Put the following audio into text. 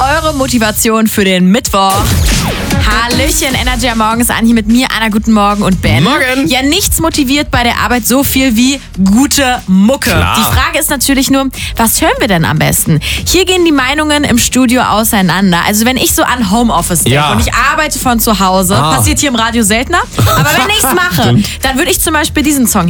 eure Motivation für den Mittwoch? Hallöchen, Energy am Morgen ist Anni mit mir, Anna, guten Morgen und Ben. Morgen. Ja, nichts motiviert bei der Arbeit so viel wie gute Mucke. Klar. Die Frage ist natürlich nur, was hören wir denn am besten? Hier gehen die Meinungen im Studio auseinander. Also wenn ich so an Homeoffice denke und ich arbeite von zu Hause, passiert hier im Radio seltener, aber wenn ich es mache, dann würde ich zum Beispiel diesen Song hier